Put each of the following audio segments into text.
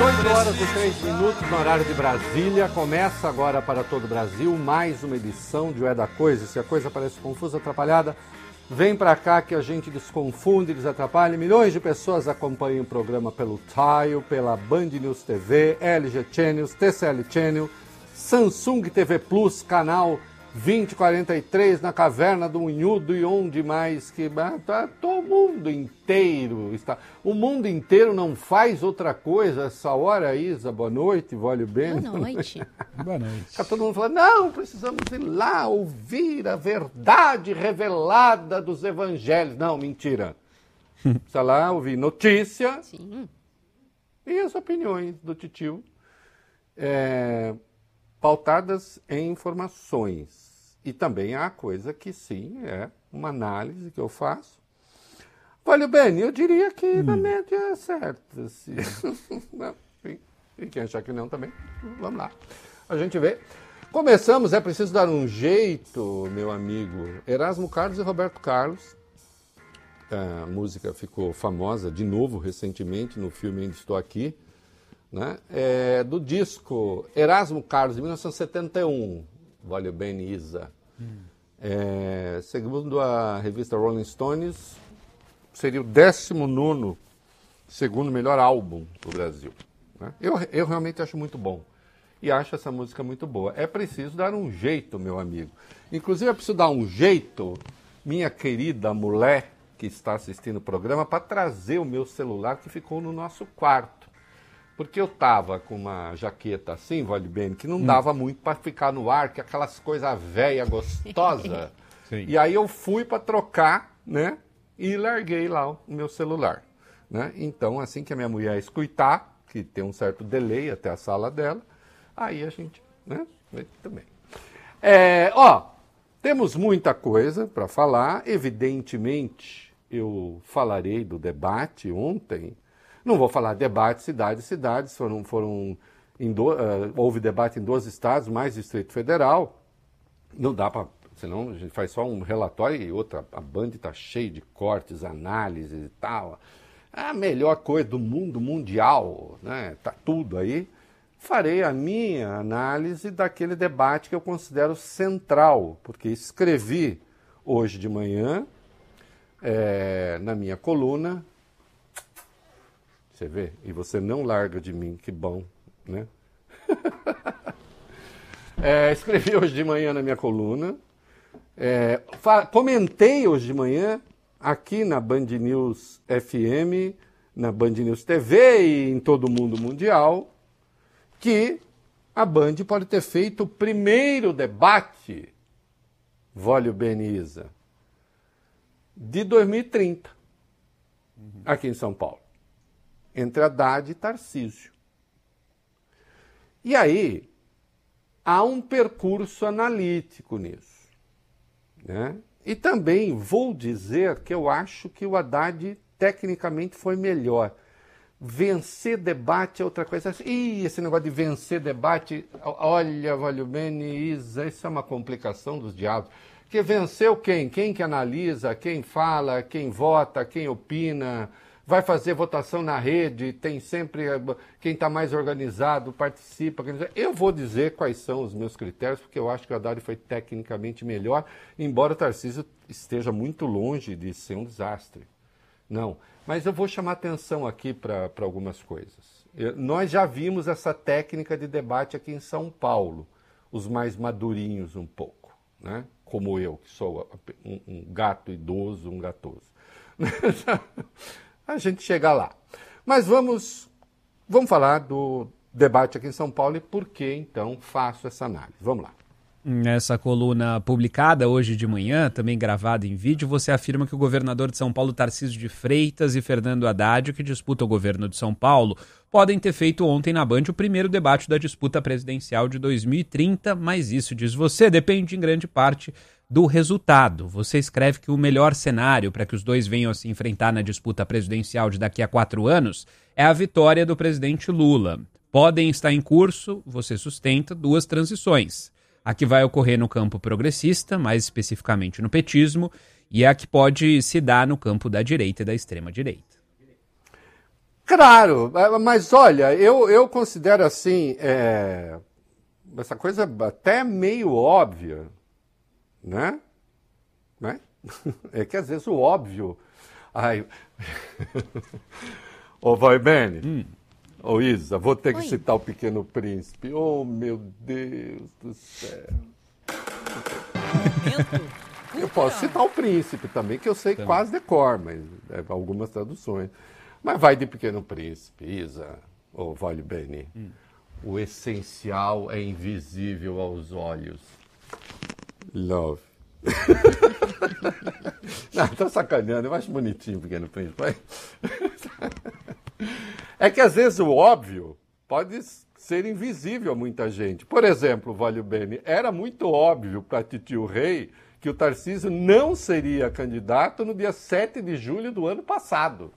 8h03 no horário de Brasília. Começa agora para todo o Brasil mais uma edição de O É da Coisa. Se a coisa parece confusa, atrapalhada, vem para cá que a gente desconfunde, desatrapalha. Milhões de pessoas acompanham o programa pelo Tile, pela Band News TV, LG Channels, TCL Channel, Samsung TV Plus, canal 2043 na Caverna do Unhudo e onde mais que todo mundo inteiro está. O mundo inteiro não faz outra coisa essa hora, Isa. Boa noite, Vólio Bem. Boa noite. Boa noite. Está todo mundo falando, não, precisamos ir lá ouvir a verdade revelada dos evangelhos. Não, mentira. Precisa lá ouvir notícia. Sim. E as opiniões do titio. Pautadas em informações. E também há coisa que, sim, é uma análise que eu faço. Olha, bem, eu diria que na média é certa. Se... e quem achar que não também, vamos lá. A gente vê. Começamos, é preciso dar um jeito, meu amigo. Erasmo Carlos e Roberto Carlos. A música ficou famosa de novo recentemente no filme Ainda Estou Aqui. Né? Do disco Erasmo Carlos, de 1971, Vólio bem, Isa. Segundo a revista Rolling Stones, seria o 19º segundo melhor álbum do Brasil. Né? Eu realmente acho muito bom. E acho essa música muito boa. É preciso dar um jeito, meu amigo. Inclusive, é preciso dar um jeito, minha querida mulher que está assistindo o programa, para trazer o meu celular que ficou no nosso quarto. Porque eu tava com uma jaqueta assim, Vólio Bene, que não dava muito para ficar no ar, que aquelas coisas velha gostosa. E aí eu fui para trocar, né? E larguei lá o meu celular. Né? Então, assim que a minha mulher escutar, que tem um certo delay até a sala dela, aí a gente, né? Também. Temos muita coisa para falar. Evidentemente, eu falarei do debate ontem. Não vou falar debate cidades, houve debate em 2 estados, mais Distrito Federal. Não dá para, senão a gente faz só um relatório e outra, a Band está cheia de cortes, análises e tal. A melhor coisa do mundo mundial, né? Tá tudo aí. Farei a minha análise daquele debate que eu considero central, porque escrevi hoje de manhã, na minha coluna. Você vê? E você não larga de mim, que bom, né? Escrevi hoje de manhã na minha coluna, comentei hoje de manhã aqui na Band News FM, na Band News TV e em todo o mundo mundial, que a Band pode ter feito o primeiro debate, Vólio Beniza, de 2030, aqui em São Paulo. Entre Haddad e Tarcísio. E aí, há um percurso analítico nisso. Né? E também vou dizer que eu acho que o Haddad tecnicamente foi melhor. Vencer debate é outra coisa. Esse negócio de vencer debate, olha, Vólio Bene, Isa, isso é uma complicação dos diabos. Porque venceu quem? Quem que analisa, quem fala, quem vota, quem opina... Vai fazer votação na rede, tem sempre quem está mais organizado, participa. Eu vou dizer quais são os meus critérios, porque eu acho que o Haddad foi tecnicamente melhor, embora o Tarcísio esteja muito longe de ser um desastre. Não, mas eu vou chamar atenção aqui para algumas coisas. Nós já vimos essa técnica de debate aqui em São Paulo, os mais madurinhos um pouco, né? Como eu, que sou um gato idoso, um gatoso. A gente chega lá. Mas vamos falar do debate aqui em São Paulo e por que, então, faço essa análise. Vamos lá. Nessa coluna publicada hoje de manhã, também gravada em vídeo, você afirma que o governador de São Paulo, Tarcísio de Freitas, e Fernando Haddad, que disputam o governo de São Paulo, podem ter feito ontem na Band o primeiro debate da disputa presidencial de 2030, mas isso, diz você, depende em grande parte do resultado. Você escreve que o melhor cenário para que os dois venham a se enfrentar na disputa presidencial de daqui a 4 anos é a vitória do presidente Lula. Podem estar em curso, você sustenta, 2 transições. A que vai ocorrer no campo progressista, mais especificamente no petismo, e a que pode se dar no campo da direita e da extrema-direita. Claro, mas olha, eu considero assim, essa coisa até meio óbvia, né? É que às vezes o óbvio... Ai... Ô, vai, Beni. Ô, Isa, vou ter que citar o Pequeno Príncipe. Oh, meu Deus do céu. Eu posso citar o Príncipe também, que eu sei quase de cor, mas algumas traduções. Mas vai de Pequeno Príncipe, Isa, ou Vale Bene. O essencial é invisível aos olhos. Love. Não, tô sacaneando, eu acho bonitinho o Pequeno Príncipe. É que às vezes o óbvio pode ser invisível a muita gente. Por exemplo, Vale Bene, era muito óbvio para Titio Rei que o Tarcísio não seria candidato no dia 7 de julho do ano passado.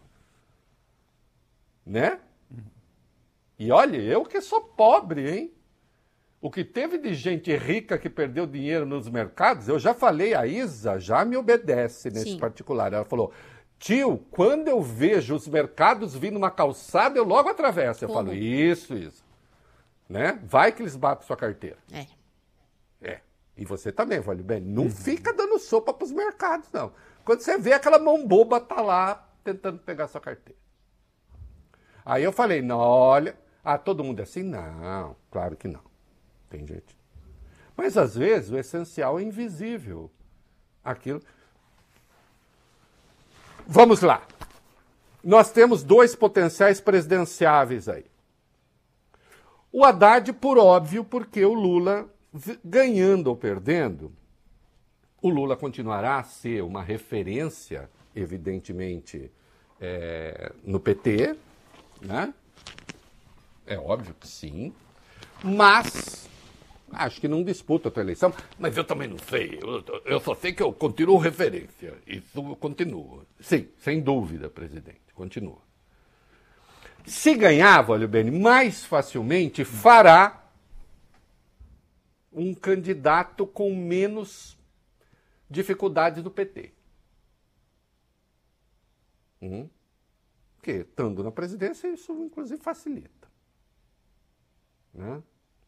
Né? E olha, eu que sou pobre, hein? O que teve de gente rica que perdeu dinheiro nos mercados, eu já falei, a Isa já me obedece nesse particular. Ela falou, tio, quando eu vejo os mercados vindo uma calçada, eu logo atravesso. Eu falo, isso. Né? Vai que eles batem sua carteira. E você também, Vale Bem. Não fica dando sopa para os mercados, não. Quando você vê aquela mão boba tá lá tentando pegar sua carteira. Aí eu falei, não, olha, todo mundo é assim? Não, claro que não. Tem gente. Mas às vezes o essencial é invisível. Aquilo. Vamos lá. Nós temos 2 potenciais presidenciáveis aí. O Haddad, por óbvio, porque o Lula, ganhando ou perdendo, o Lula continuará a ser uma referência, evidentemente, no PT, né? É óbvio que sim. Mas acho que não disputa a tua eleição. Mas eu também não sei. Eu só sei que eu continuo referência. Isso continua. Sim, sem dúvida, presidente. Continua. Se ganhar, Vale Bene, mais facilmente fará um candidato com menos dificuldades do PT. Porque, estando na presidência, isso inclusive facilita. Né?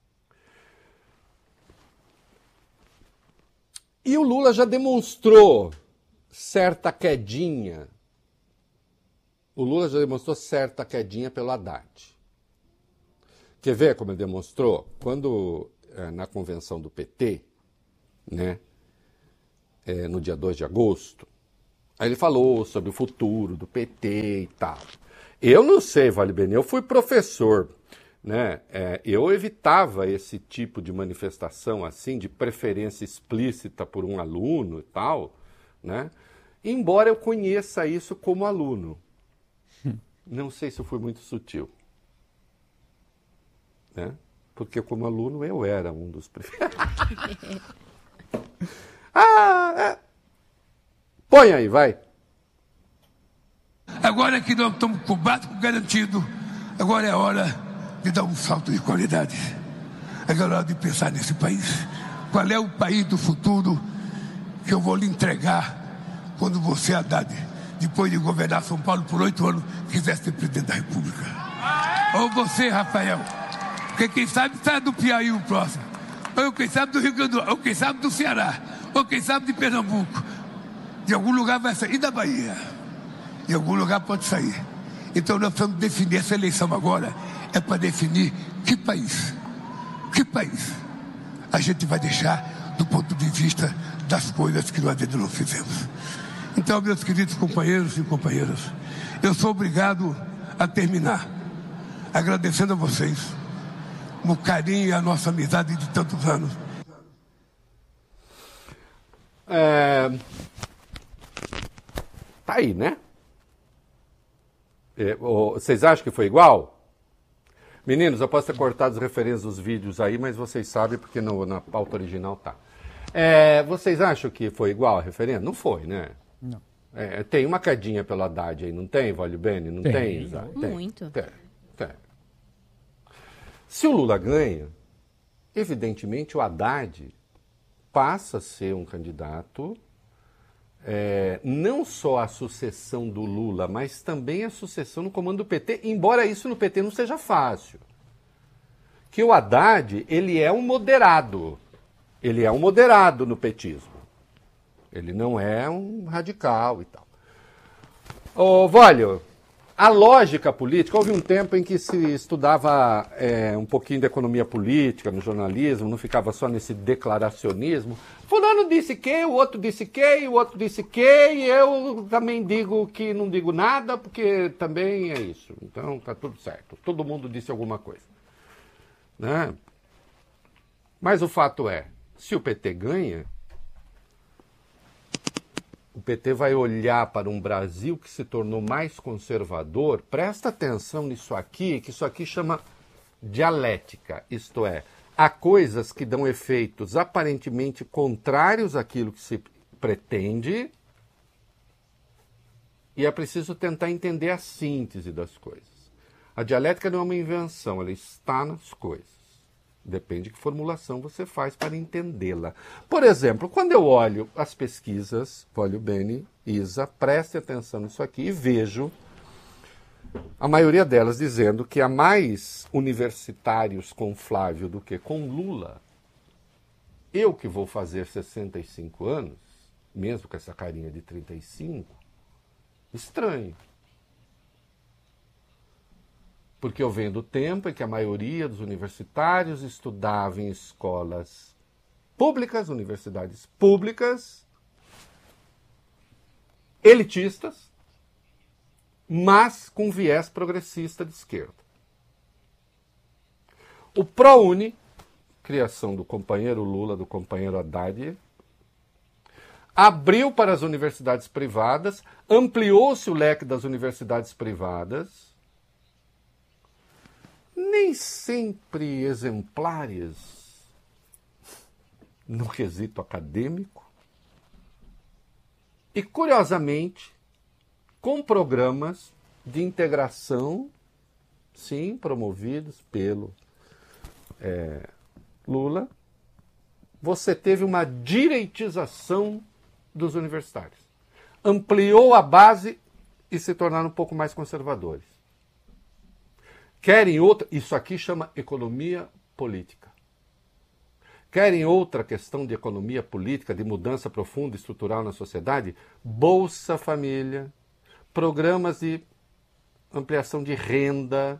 E o Lula já demonstrou certa quedinha. O Lula já demonstrou certa quedinha pelo Haddad. Quer ver como ele demonstrou? Quando, na convenção do PT, né, no dia 2 de agosto, aí ele falou sobre o futuro do PT e tal. Eu não sei, Vale Bene, eu fui professor, né? Eu evitava esse tipo de manifestação assim, de preferência explícita por um aluno e tal, né? Embora eu conheça isso como aluno. Não sei se eu fui muito sutil. Né? Porque como aluno eu era um dos preferidos. Põe aí, vai. Agora que nós estamos com o básico garantido, agora é a hora de dar um salto de qualidade. Agora é hora de pensar nesse país. Qual é o país do futuro que eu vou lhe entregar quando você, Haddad, depois de governar São Paulo por 8 anos, quiser ser presidente da República? Ou você, Rafael, porque quem sabe sai do Piauí o próximo, ou quem sabe do Rio Grande do Sul, ou quem sabe do Ceará, ou quem sabe de Pernambuco. De algum lugar vai sair da Bahia. De algum lugar pode sair. Então nós precisamos definir essa eleição agora. É para definir que país a gente vai deixar do ponto de vista das coisas que nós ainda não fizemos. Então, meus queridos companheiros e companheiras, eu sou obrigado a terminar agradecendo a vocês o carinho e a nossa amizade de tantos anos. Tá aí, né? Vocês acham que foi igual? Meninos, eu posso ter cortado as referências dos vídeos aí, mas vocês sabem porque na pauta original tá. Vocês acham que foi igual a referência? Não foi, né? Não. Tem uma quedinha pelo Haddad aí, não tem, Vale Bene? Não tem? Muito. Tem. Se o Lula ganha, evidentemente o Haddad passa a ser um candidato não só a sucessão do Lula, mas também a sucessão no comando do PT, embora isso no PT não seja fácil. Que o Haddad, ele é um moderado. Ele é um moderado no petismo. Ele não é um radical e tal. Ô, Vólio, a lógica política, houve um tempo em que se estudava um pouquinho de economia política no jornalismo, não ficava só nesse declaracionismo. Fulano disse que, o outro disse que, o outro disse que, e eu também digo que não digo nada, porque também é isso. Então tá tudo certo. Todo mundo disse alguma coisa. Né? Mas o fato é, se o PT ganha, o PT vai olhar para um Brasil que se tornou mais conservador. Presta atenção nisso aqui, que isso aqui chama dialética. Isto é, há coisas que dão efeitos aparentemente contrários àquilo que se pretende e é preciso tentar entender a síntese das coisas. A dialética não é uma invenção, ela está nas coisas. Depende de que formulação você faz para entendê-la. Por exemplo, quando eu olho as pesquisas, olho Beni, Isa, preste atenção nisso aqui e vejo a maioria delas dizendo que há mais universitários com Flávio do que com Lula. Eu que vou fazer 65 anos, mesmo com essa carinha de 35, estranho. Porque eu venho do tempo em que a maioria dos universitários estudava em escolas públicas, universidades públicas, elitistas, mas com viés progressista de esquerda. O ProUni, criação do companheiro Lula, do companheiro Haddad, abriu para as universidades privadas, ampliou-se o leque das universidades privadas, nem sempre exemplares no quesito acadêmico, e, curiosamente, com programas de integração, sim, promovidos pelo Lula, você teve uma direitização dos universitários. Ampliou a base e se tornaram um pouco mais conservadores. Querem outra, isso aqui chama economia política. Querem outra questão de economia política, de mudança profunda e estrutural na sociedade? Bolsa Família, programas de ampliação de renda,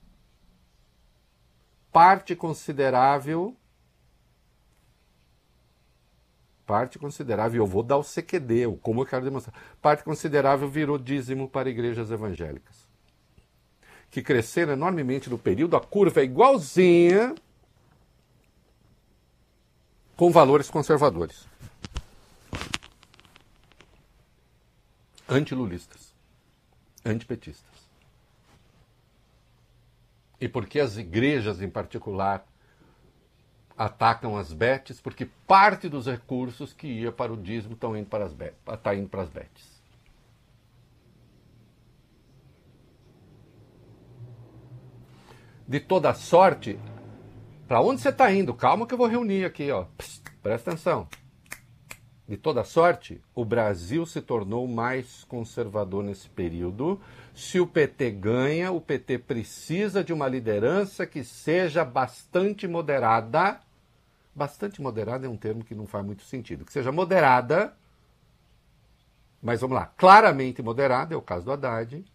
parte considerável, eu vou dar o CQD, como eu quero demonstrar, parte considerável virou dízimo para igrejas evangélicas, que cresceram enormemente no período, a curva é igualzinha, com valores conservadores. Antilulistas, antipetistas. E por que as igrejas, em particular, atacam as betes? Porque parte dos recursos que ia para o dízimo está indo para as betes. De toda sorte, para onde você está indo? Calma que eu vou reunir aqui, ó. Presta atenção. De toda sorte, o Brasil se tornou mais conservador nesse período. Se o PT ganha, o PT precisa de uma liderança que seja bastante moderada. Bastante moderada é um termo que não faz muito sentido. Que seja moderada, mas vamos lá, claramente moderada, é o caso do Haddad,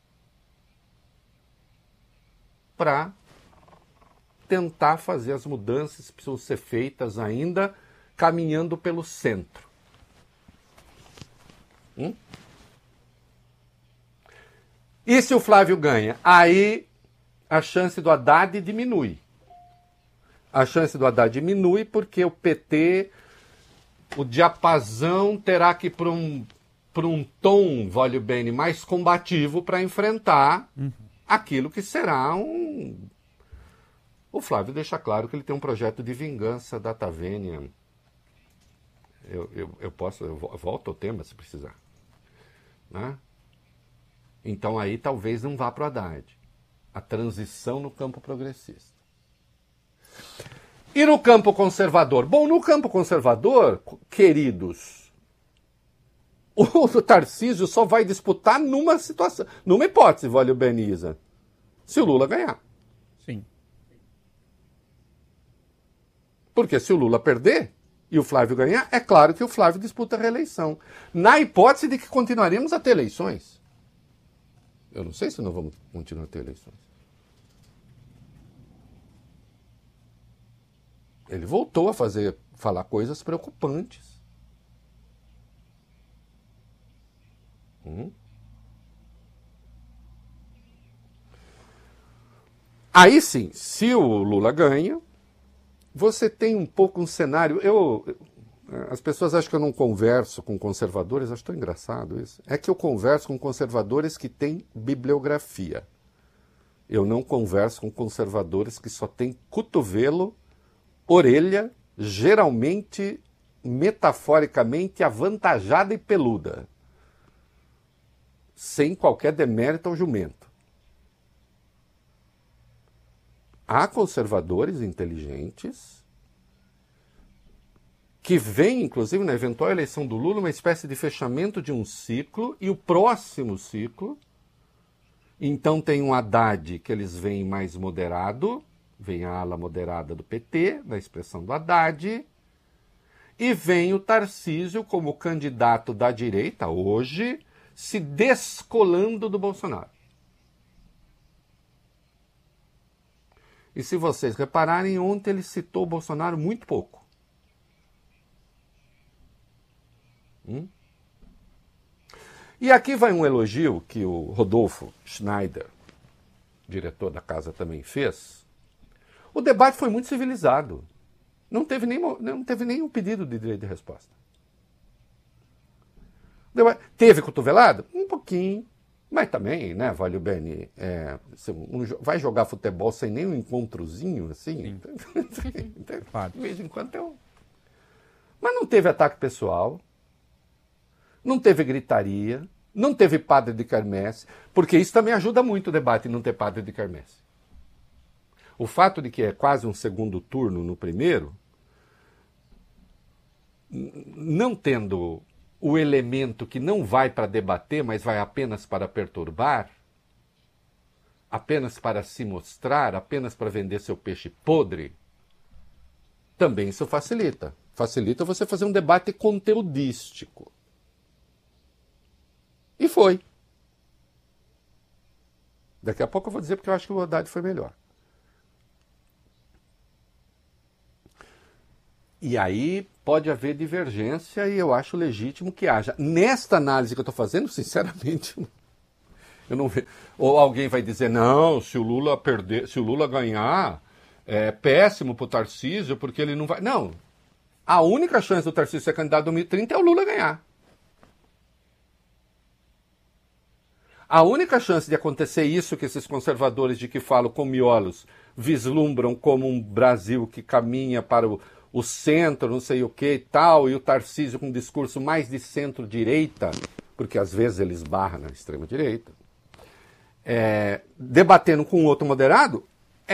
para tentar fazer as mudanças que precisam ser feitas ainda caminhando pelo centro. E se o Flávio ganha? Aí a chance do Haddad diminui. A chance do Haddad diminui porque o PT, o diapasão terá que ir para um tom, vale bem, mais combativo para enfrentar aquilo que será um... O Flávio deixa claro que ele tem um projeto de vingança data vênia. Eu volto ao tema se precisar. Né? Então aí talvez não vá para o Haddad. A transição no campo progressista. E no campo conservador? Bom, no campo conservador, queridos, O Tarcísio só vai disputar numa situação, numa hipótese, Vale o Beniza, se o Lula ganhar. Sim. Porque se o Lula perder e o Flávio ganhar, é claro que o Flávio disputa a reeleição. Na hipótese de que continuaremos a ter eleições. Eu não sei se não vamos continuar a ter eleições. Ele voltou a falar coisas preocupantes. Aí sim, se o Lula ganha, você tem um pouco um cenário... As pessoas acham que eu não converso com conservadores, acho tão engraçado isso. É que eu converso com conservadores que têm bibliografia. Eu não converso com conservadores que só têm cotovelo, orelha, geralmente, metaforicamente, avantajada e peluda. Sem qualquer demérito ao jumento. Há conservadores inteligentes que veem, inclusive, na eventual eleição do Lula, uma espécie de fechamento de um ciclo e o próximo ciclo. Então tem um Haddad que eles veem mais moderado, vem a ala moderada do PT, na expressão do Haddad, e vem o Tarcísio como candidato da direita, hoje, se descolando do Bolsonaro. E se vocês repararem, ontem ele citou o Bolsonaro muito pouco. E aqui vai um elogio que o Rodolfo Schneider, diretor da casa, também fez. O debate foi muito civilizado. Não teve nenhum pedido de direito de resposta. Teve cotovelado? Um pouquinho. Mas também, né, Vale o Beni, vai jogar futebol sem nenhum encontrozinho, assim? De vez em quando tem um... Mas não teve ataque pessoal, não teve gritaria, não teve padre de quermesse, porque isso também ajuda muito o debate, não ter padre de quermesse. O fato de que é quase um segundo turno no primeiro, não tendo o elemento que não vai para debater, mas vai apenas para perturbar, apenas para se mostrar, apenas para vender seu peixe podre, também isso facilita. Facilita você fazer um debate conteudístico. E foi. Daqui a pouco eu vou dizer porque eu acho que o Haddad foi melhor. E aí pode haver divergência e eu acho legítimo que haja. Nesta análise que eu estou fazendo, sinceramente, eu não vejo. Ou alguém vai dizer, não, se o Lula perder, se o Lula ganhar, é péssimo para o Tarcísio, porque ele não vai... Não. A única chance do Tarcísio ser candidato em 2030 é o Lula ganhar. A única chance de acontecer isso que esses conservadores de que falam com miolos vislumbram como um Brasil que caminha para o centro, não sei o que e tal, e o Tarcísio com um discurso mais de centro-direita, porque às vezes ele esbarra na extrema-direita, debatendo com outro moderado,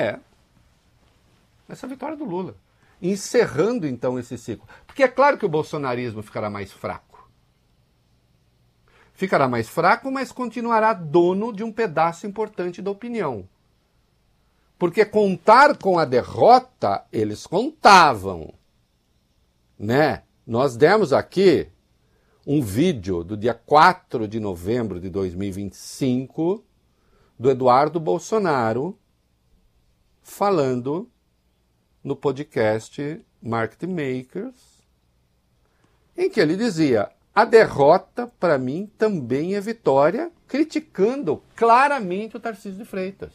essa vitória do Lula. Encerrando, então, esse ciclo. Porque é claro que o bolsonarismo ficará mais fraco. Ficará mais fraco, mas continuará dono de um pedaço importante da opinião. Porque contar com a derrota, eles contavam. Né? Nós demos aqui um vídeo do dia 4 de novembro de 2025 do Eduardo Bolsonaro falando no podcast Market Makers, em que ele dizia: a derrota, para mim, também é vitória, criticando claramente o Tarcísio de Freitas.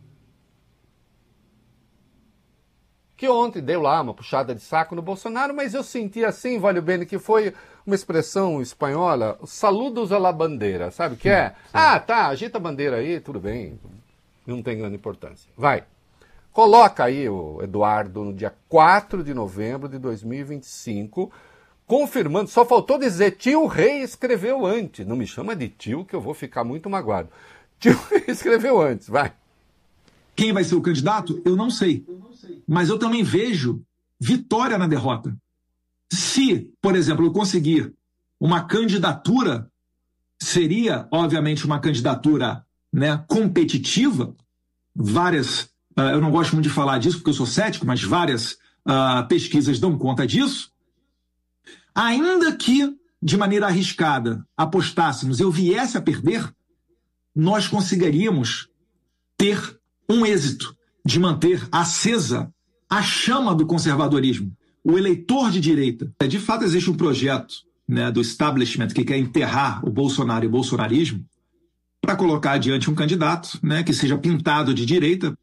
Que ontem deu lá uma puxada de saco no Bolsonaro, mas eu senti assim, Vale o Bene, que foi uma expressão espanhola, saludos à la bandeira, sabe o que é? Sim. Ah, tá, agita a bandeira aí, tudo bem, não tem grande importância. Vai, coloca aí o Eduardo no dia 4 de novembro de 2025, confirmando, só faltou dizer, tio Rei escreveu antes, não me chama de tio que eu vou ficar muito magoado. Tio Rei escreveu antes, vai. Quem vai ser o candidato? Eu não sei. Mas eu também vejo vitória na derrota. Se, por exemplo, eu conseguir uma candidatura seria, obviamente, uma candidatura, né, competitiva. Várias, eu não gosto muito de falar disso porque eu sou cético, mas várias pesquisas dão conta disso. Ainda que, de maneira arriscada, apostássemos, eu viesse a perder, nós conseguiríamos ter um êxito de manter acesa a chama do conservadorismo, o eleitor de direita. De fato, existe um projeto, né, do establishment que quer enterrar o Bolsonaro e o bolsonarismo para colocar adiante um candidato, né, que seja pintado de direita.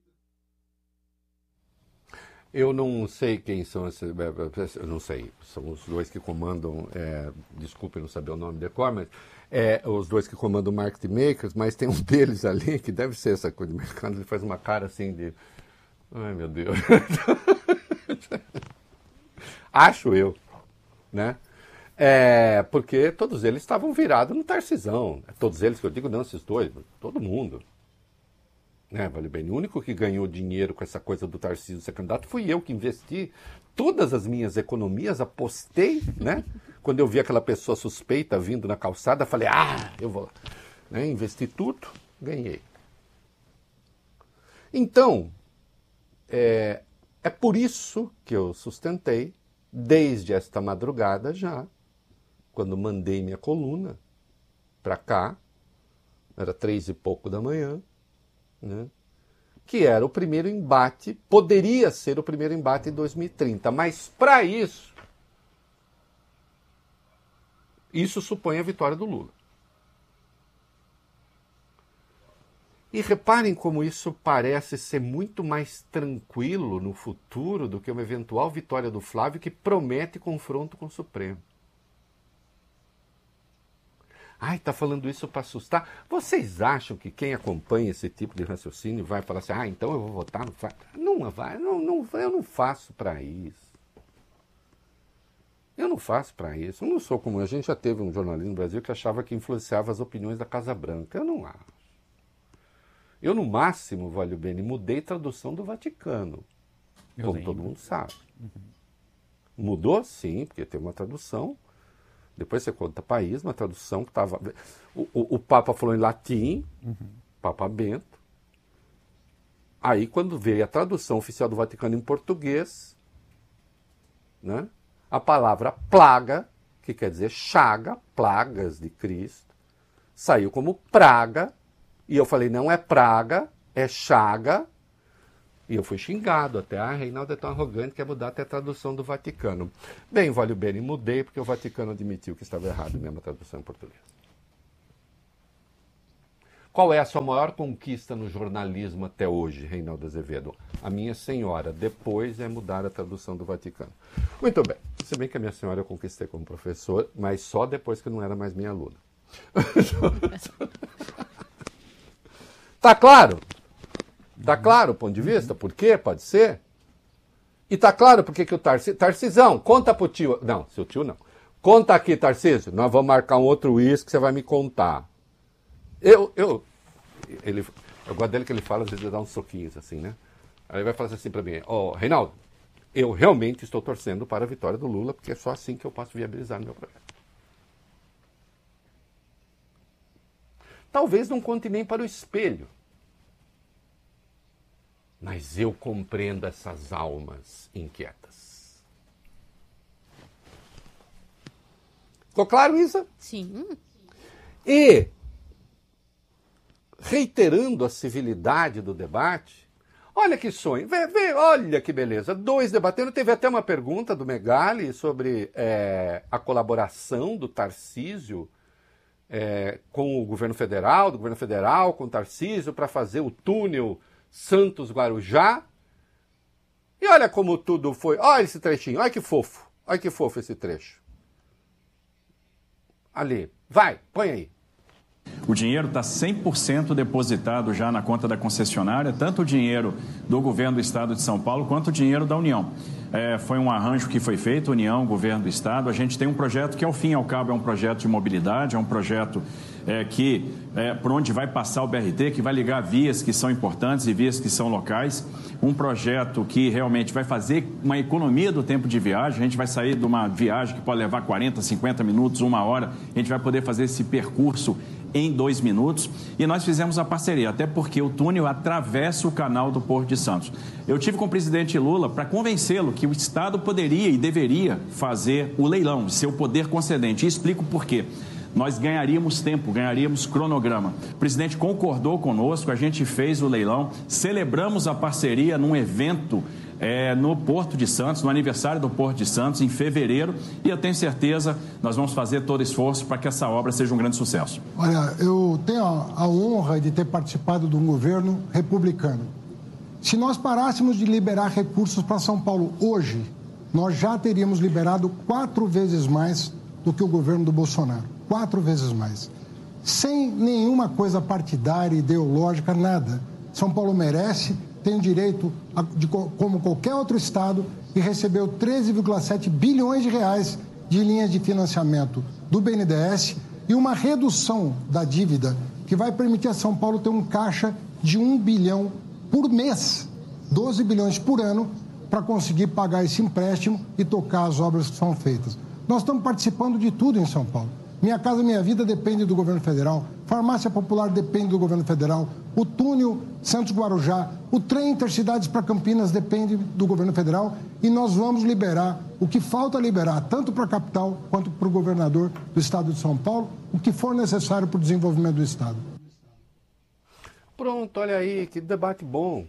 Eu não sei quem são esses. Eu não sei. São os dois que comandam. Desculpe não saber o nome de cor, mas os dois que comandam o Market Makers, mas tem um deles ali que deve ser essa coisa de mercado. Ele faz uma cara assim de. Ai, meu Deus. Acho eu, né? Porque todos eles estavam virados no Tarcisão. Todos eles, que eu digo, não, esses dois, todo mundo. Vale bem. O único que ganhou dinheiro com essa coisa do Tarcísio ser candidato fui eu que investi todas as minhas economias, apostei, né? Quando eu vi aquela pessoa suspeita vindo na calçada, falei, eu vou lá. Investi tudo, ganhei. Então, é por isso que eu sustentei, desde esta madrugada já, quando mandei minha coluna para cá, era 3 e pouco da manhã, né? Que era o primeiro embate, poderia ser o primeiro embate em 2030, mas para isso supõe a vitória do Lula. E reparem como isso parece ser muito mais tranquilo no futuro do que uma eventual vitória do Flávio, que promete confronto com o Supremo. Tá falando isso para assustar. Vocês acham que quem acompanha esse tipo de raciocínio vai falar assim, então eu vou votar no Flávio? Não vai, eu não faço para isso. Eu não faço para isso. Eu não sou como... A gente já teve um jornalista no Brasil que achava que influenciava as opiniões da Casa Branca. Eu não acho. Eu, no máximo, Valio Bene, mudei tradução do Vaticano. Como todo mundo sabe. Mudou, sim, porque tem uma tradução. Depois você conta país, uma tradução que estava... O Papa falou em latim, Papa Bento. Aí, quando veio a tradução oficial do Vaticano em português, né, a palavra plaga, que quer dizer chaga, plagas de Cristo, saiu como praga, e eu falei, não é praga, é chaga, e eu fui xingado até, Reinaldo é tão arrogante, quer mudar até a tradução do Vaticano. Bem, Valio Bene, mudei porque o Vaticano admitiu que estava errado mesmo a tradução em português. Qual é a sua maior conquista no jornalismo até hoje, Reinaldo Azevedo? A minha senhora, depois é mudar a tradução do Vaticano. Muito bem, se bem que a minha senhora eu conquistei como professor, mas só depois que não era mais minha aluna. Tá claro? Tá claro o ponto de vista? Por quê? Pode ser? E tá claro por que o Tarcisão, conta pro tio... Não, seu tio não. Conta aqui, Tarcísio, nós vamos marcar um outro uísque que você vai me contar. Eu gosto dele que ele fala, às vezes ele dá uns soquinhos assim, né? Aí ele vai falar assim pra mim, Reinaldo, eu realmente estou torcendo para a vitória do Lula, porque é só assim que eu posso viabilizar meu projeto. Talvez não conte nem para o espelho. Mas eu compreendo essas almas inquietas. Ficou claro, Isa? Sim. E, reiterando a civilidade do debate, olha que sonho, olha que beleza, 2 debatendo, teve até uma pergunta do Megali sobre a colaboração do Tarcísio com o governo federal, do governo federal com o Tarcísio para fazer o túnel Santos-Guarujá. E olha como tudo foi. Olha esse trechinho, olha que fofo esse trecho. Ali, vai, põe aí. O dinheiro está 100% depositado já na conta da concessionária, tanto o dinheiro do governo do Estado de São Paulo quanto o dinheiro da União. Foi um arranjo que foi feito, União, governo do Estado. A gente tem um projeto que, ao fim e ao cabo, é um projeto de mobilidade, é um projeto por onde vai passar o BRT, que vai ligar vias que são importantes e vias que são locais. Um projeto que realmente vai fazer uma economia do tempo de viagem. A gente vai sair de uma viagem que pode levar 40, 50 minutos, 1 hora. A gente vai poder fazer esse percurso em 2 minutos, e nós fizemos a parceria, até porque o túnel atravessa o canal do Porto de Santos. Eu tive com o presidente Lula para convencê-lo que o Estado poderia e deveria fazer o leilão, ser o poder concedente, e explico por quê. Nós ganharíamos tempo, ganharíamos cronograma. O presidente concordou conosco, a gente fez o leilão, celebramos a parceria num evento no Porto de Santos, no aniversário do Porto de Santos, em fevereiro, e eu tenho certeza nós vamos fazer todo esforço para que essa obra seja um grande sucesso. Olha, eu tenho a honra de ter participado de um governo republicano. Se nós parássemos de liberar recursos para São Paulo hoje, nós já teríamos liberado 4 vezes mais do que o governo do Bolsonaro. 4 vezes mais. Sem nenhuma coisa partidária, ideológica, nada. São Paulo merece, tem direito, como qualquer outro estado, e recebeu 13,7 bilhões de reais de linhas de financiamento do BNDES e uma redução da dívida que vai permitir a São Paulo ter um caixa de 1 bilhão por mês, 12 bilhões por ano, para conseguir pagar esse empréstimo e tocar as obras que são feitas. Nós estamos participando de tudo em São Paulo. Minha Casa Minha Vida depende do governo federal, Farmácia Popular depende do governo federal, o túnel Santos-Guarujá, o trem Intercidades para Campinas depende do governo federal, e nós vamos liberar o que falta liberar, tanto para a capital quanto para o governador do estado de São Paulo, o que for necessário para o desenvolvimento do estado. Pronto, olha aí, que debate bom.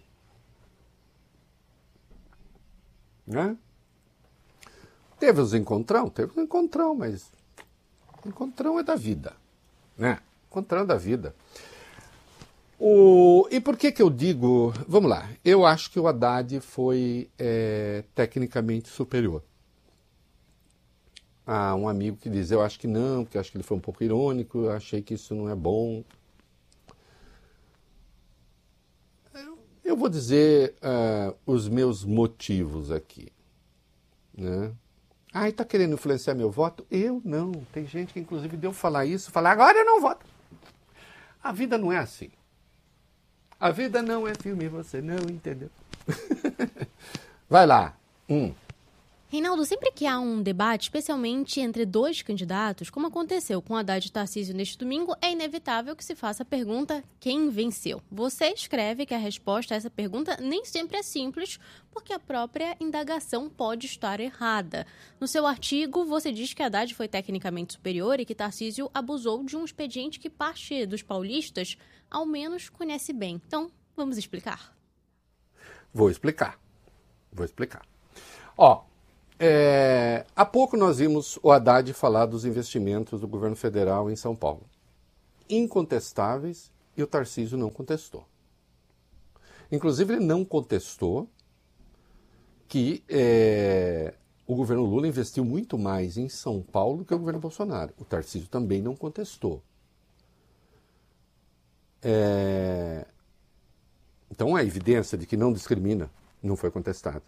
Né? Teve os encontrão, mas encontrão é da vida, né? Encontrão é da vida. E por que eu digo... Vamos lá, eu acho que o Haddad foi tecnicamente superior. Há um amigo que diz, eu acho que não, porque eu acho que ele foi um pouco irônico, eu achei que isso não é bom. Eu vou dizer os meus motivos aqui, né? Ah, está querendo influenciar meu voto? Eu não. Tem gente que, inclusive, deu falar isso, falar, agora eu não voto. A vida não é assim. A vida não é filme, você não entendeu. Vai lá. Reinaldo, sempre que há um debate, especialmente entre 2 candidatos, como aconteceu com Haddad e Tarcísio neste domingo, é inevitável que se faça a pergunta: quem venceu? Você escreve que a resposta a essa pergunta nem sempre é simples, porque a própria indagação pode estar errada. No seu artigo, você diz que Haddad foi tecnicamente superior e que Tarcísio abusou de um expediente que parte dos paulistas, ao menos, conhece bem. Então, vamos explicar. Vou explicar. Há pouco nós vimos o Haddad falar dos investimentos do governo federal em São Paulo. Incontestáveis, e o Tarcísio não contestou. Inclusive, ele não contestou que o governo Lula investiu muito mais em São Paulo do que o governo Bolsonaro. O Tarcísio também não contestou. Então, a evidência de que não discrimina não foi contestada.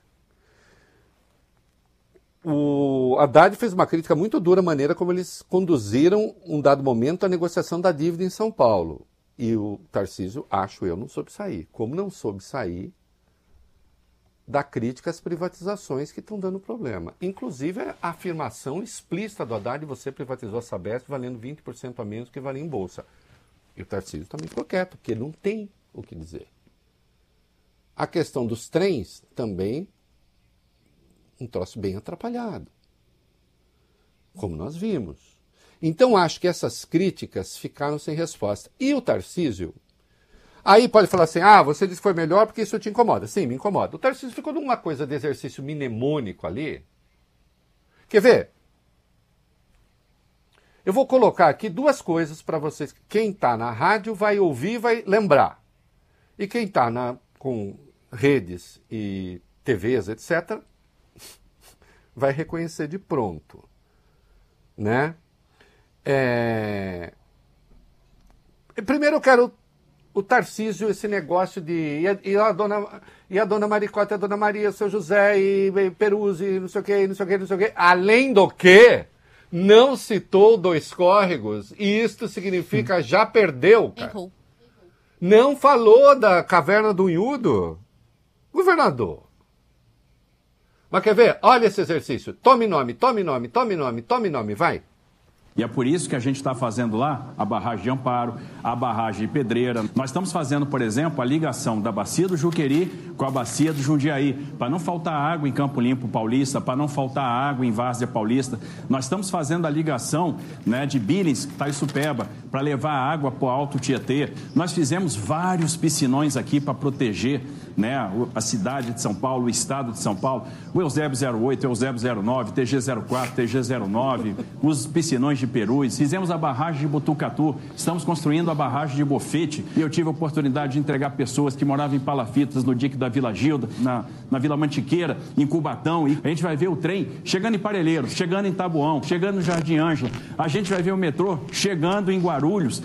O Haddad fez uma crítica muito dura à maneira como eles conduziram, um dado momento, a negociação da dívida em São Paulo. E o Tarcísio, acho eu, não soube sair. Como não soube sair da crítica às privatizações que estão dando problema. Inclusive, a afirmação explícita do Haddad: você privatizou a Sabesp valendo 20% a menos que valia em bolsa. E o Tarcísio também ficou quieto, porque não tem o que dizer. A questão dos trens também, um troço bem atrapalhado, como nós vimos. Então, acho que essas críticas ficaram sem resposta. E o Tarcísio, aí pode falar assim, você disse que foi melhor porque isso te incomoda. Sim, me incomoda. O Tarcísio ficou numa coisa de exercício mnemônico ali. Quer ver? Eu vou colocar aqui 2 coisas para vocês. Quem está na rádio vai ouvir, vai lembrar. E quem está com redes e TVs, etc., vai reconhecer de pronto, né? Primeiro eu quero o Tarcísio, esse negócio de... E a dona Maricota, a dona Maria, o seu José, e Peruzzi, não sei o quê. Além do que, não citou 2 córregos, e isto significa já perdeu, cara. Errou. Não falou da Caverna do Unhudo. Governador. Mas quer ver? Olha esse exercício. Tome nome, vai. E é por isso que a gente está fazendo lá a barragem de Amparo, a barragem de Pedreira. Nós estamos fazendo, por exemplo, a ligação da bacia do Juqueri com a bacia do Jundiaí, para não faltar água em Campo Limpo Paulista, para não faltar água em Várzea Paulista. Nós estamos fazendo a ligação, né, de Billings, Taissupeba, para levar água para o Alto Tietê. Nós fizemos vários piscinões aqui para proteger, né, a cidade de São Paulo, o estado de São Paulo, o Eusébio 08, o Eusébio 09, TG04, TG09, os piscinões de Perus, fizemos a barragem de Botucatu, estamos construindo a barragem de Bofete, e eu tive a oportunidade de entregar pessoas que moravam em Palafitas, no dique da Vila Gilda, na Vila Mantiqueira, em Cubatão, e a gente vai ver o trem chegando em Parelheiros, chegando em Taboão, chegando no Jardim Ângela, a gente vai ver o metrô chegando em Guarulhos.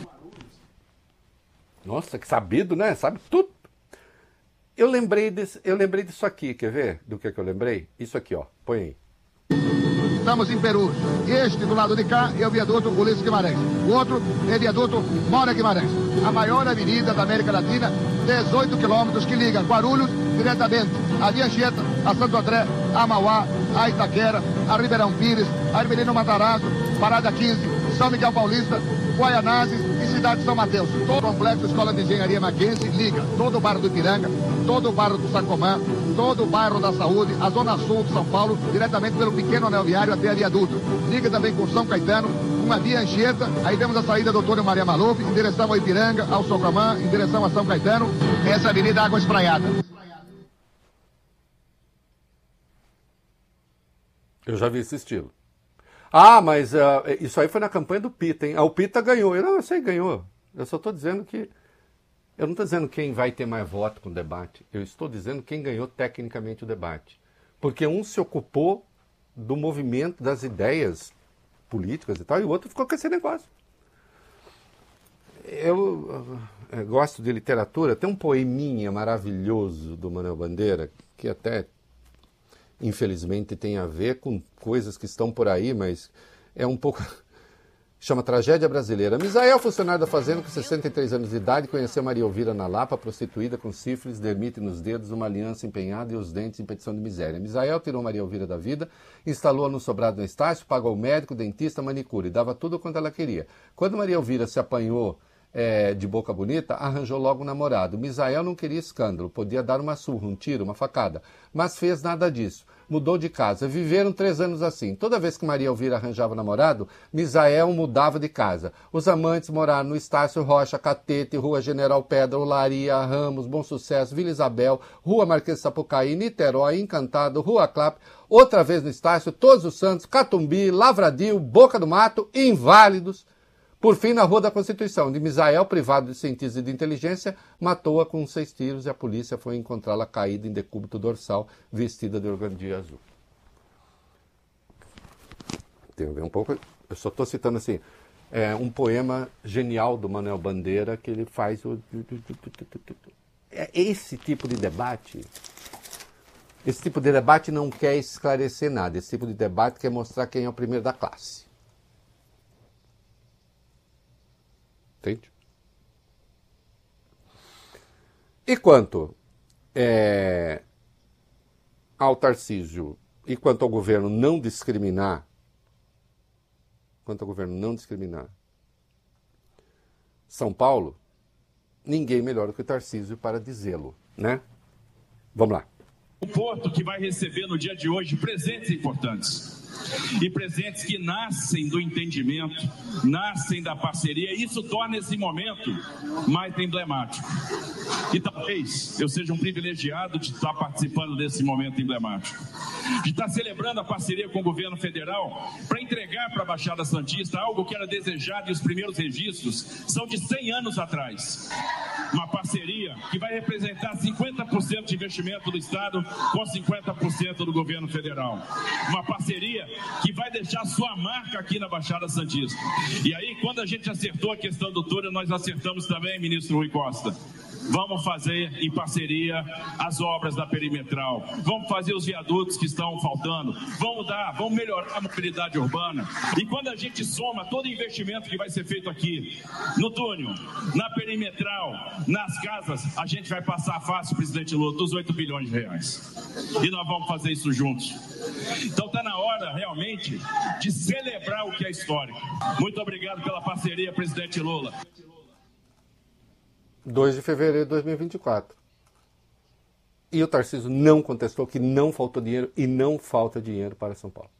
Nossa, que sabido, né? Sabe tudo. Eu lembrei disso aqui, quer ver? Do que eu lembrei? Isso aqui, ó, põe aí. Estamos em Peru. Este do lado de cá é o viaduto Ulisses Guimarães. O outro é o viaduto Moura Guimarães. A maior avenida da América Latina, 18 quilômetros que liga Guarulhos diretamente a Via Anchieta, a Santo André, a Mauá, a Itaquera, a Ribeirão Pires, a Hermelino Matarazzo, Parada 15, São Miguel Paulista, Guaianazes e Cidade de São Mateus. Todo o complexo Escola de Engenharia Mackenzie liga todo o bairro do Ipiranga, todo o bairro do Sacomã, todo o bairro da Saúde, a zona sul de São Paulo, diretamente pelo pequeno anel viário até a viaduto. Liga também com São Caetano, uma Via Anchieta, aí vemos a saída do Doutor Maria Maluf, em direção ao Ipiranga, ao Sacomã, em direção a São Caetano, essa avenida Água Espraiada. Eu já vi esse estilo. Ah, mas isso aí foi na campanha do Pita, hein? O Pita ganhou. Eu sei, ganhou. Eu só estou dizendo que... Eu não estou dizendo quem vai ter mais voto com o debate. Eu estou dizendo quem ganhou tecnicamente o debate. Porque um se ocupou do movimento, das ideias políticas e tal, e o outro ficou com esse negócio. Eu gosto de literatura. Tem um poeminha maravilhoso do Manuel Bandeira, que até... infelizmente tem a ver com coisas que estão por aí, mas é um pouco... Chama Tragédia Brasileira. Misael, funcionário da Fazenda, com 63 anos de idade, conheceu Maria Elvira na Lapa, prostituída com sífilis, dermite nos dedos, uma aliança empenhada e os dentes em petição de miséria. Misael tirou Maria Elvira da vida, instalou-a no sobrado no Estácio, pagou o médico, dentista, manicure, dava tudo quanto ela queria. Quando Maria Elvira se apanhou de boca bonita, arranjou logo um namorado. Misael não queria escândalo, podia dar uma surra, um tiro, uma facada, mas fez nada disso. Mudou de casa. Viveram 3 anos assim. Toda vez que Maria Elvira arranjava namorado, Misael mudava de casa. Os amantes moraram no Estácio Rocha, Catete, Rua General Pedra, Olaria, Ramos, Bom Sucesso, Vila Isabel, Rua Marquês de Sapucaí, Niterói, Encantado, Rua Clap, outra vez no Estácio, Todos os Santos, Catumbi, Lavradio, Boca do Mato, Inválidos. Por fim, na Rua da Constituição, de Misael, privado de cientista e de inteligência, matou-a com 6 tiros e a polícia foi encontrá-la caída em decúbito dorsal, vestida de organdia azul. Tem a ver um pouco... Eu só estou citando assim, um poema genial do Manuel Bandeira, que ele faz... Esse tipo de debate... Esse tipo de debate não quer esclarecer nada. Esse tipo de debate quer mostrar quem é o primeiro da classe. Entende? E quanto ao Tarcísio e quanto ao governo não discriminar, São Paulo, ninguém melhor do que o Tarcísio para dizê-lo, né? Vamos lá. Um porto que vai receber no dia de hoje presentes importantes. E presentes que nascem do entendimento, nascem da parceria, e isso torna esse momento mais emblemático. E talvez eu seja um privilegiado de estar participando desse momento emblemático, de estar celebrando a parceria com o governo federal para entregar para a Baixada Santista algo que era desejado, e os primeiros registros são de 100 anos atrás. Uma parceria que vai representar 50% de investimento do Estado com 50% do governo federal. Uma parceria que vai deixar sua marca aqui na Baixada Santista. E aí, quando a gente acertou a questão do túnel, nós acertamos também, ministro Rui Costa. Vamos fazer em parceria as obras da perimetral, vamos fazer os viadutos que estão faltando, vamos melhorar a mobilidade urbana. E quando a gente soma todo o investimento que vai ser feito aqui, no túnel, na perimetral, nas casas, a gente vai passar fácil, presidente Lula, dos 8 bilhões de reais. E nós vamos fazer isso juntos. Então está na hora, realmente, de celebrar o que é histórico. Muito obrigado pela parceria, presidente Lula. 2 de fevereiro de 2024. E o Tarcísio não contestou que não faltou dinheiro e não falta dinheiro para São Paulo.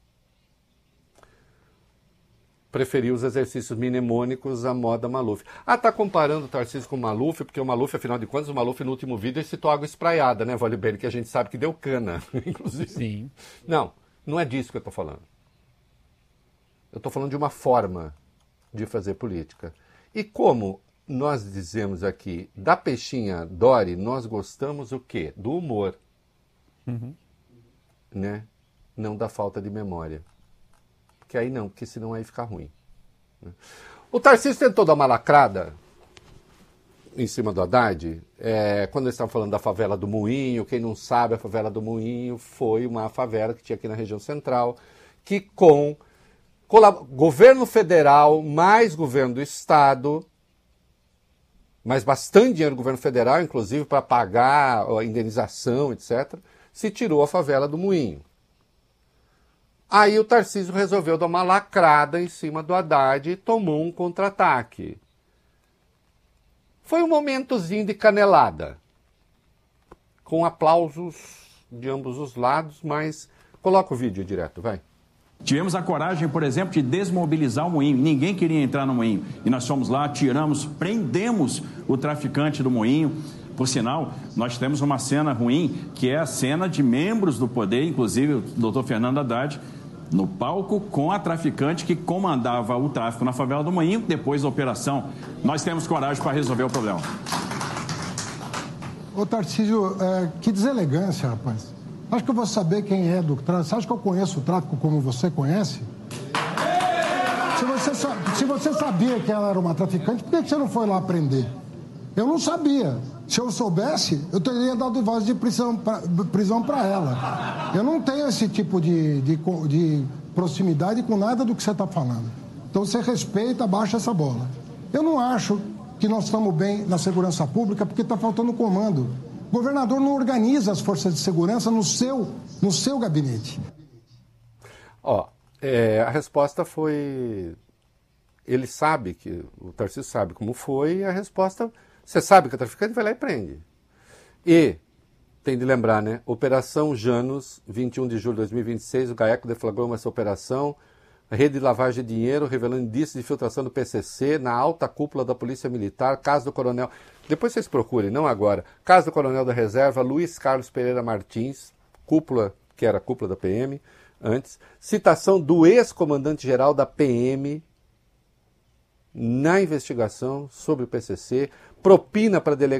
Preferiu os exercícios mnemônicos à moda Maluf. Tá comparando o Tarcísio com o Maluf, porque o Maluf, afinal de contas, o Maluf no último vídeo citou água espraiada, né, Vale que a gente sabe que deu cana, inclusive. Sim. Não é disso que eu estou falando. Eu estou falando de uma forma de fazer política. E como nós dizemos aqui, da peixinha Dory, nós gostamos o quê? Do humor. Né? Não da falta de memória. Porque aí não, porque senão aí fica ruim. O Tarcísio tentou dar uma lacrada em cima do Haddad, quando eles estavam falando da favela do Moinho. Quem não sabe, a favela do Moinho foi uma favela que tinha aqui na região central, que com governo federal mais governo do estado, mas bastante dinheiro do governo federal, inclusive para pagar a indenização, etc., se tirou a favela do Moinho. Aí o Tarcísio resolveu dar uma lacrada em cima do Haddad e tomou um contra-ataque. Foi um momentozinho de canelada, com aplausos de ambos os lados, mas coloca o vídeo direto, vai. Tivemos a coragem, por exemplo, de desmobilizar o Moinho. Ninguém queria entrar no Moinho. E nós fomos lá, tiramos, prendemos o traficante do Moinho. Por sinal, nós temos uma cena ruim, que é a cena de membros do poder, inclusive o doutor Fernando Haddad, no palco com a traficante que comandava o tráfico na favela do Moinho, depois da operação. Nós temos coragem para resolver o problema. Ô Tarcísio, que deselegância, rapaz. Acho que eu vou saber quem é do tráfico. Você acha que eu conheço o tráfico como você conhece? Se você sabia que ela era uma traficante, por que você não foi lá prender? Eu não sabia. Se eu soubesse, eu teria dado voz de prisão para ela. Eu não tenho esse tipo de proximidade com nada do que você está falando. Então você respeita, abaixa essa bola. Eu não acho que nós estamos bem na segurança pública porque está faltando comando. O governador não organiza as forças de segurança no seu gabinete. A resposta foi... Ele sabe que... O Tarcísio sabe como foi e a resposta... Você sabe que é traficante, vai lá e prende. E, tem de lembrar, né? Operação Janus, 21 de julho de 2026, o GAECO deflagrou essa operação, rede de lavagem de dinheiro, revelando indícios de infiltração do PCC na alta cúpula da Polícia Militar, caso do coronel... Depois vocês procurem, não agora. Caso do coronel da reserva, Luiz Carlos Pereira Martins, cúpula, que era a cúpula da PM, antes. Citação do ex-comandante-geral da PM na investigação sobre o PCC. Propina para delegacia.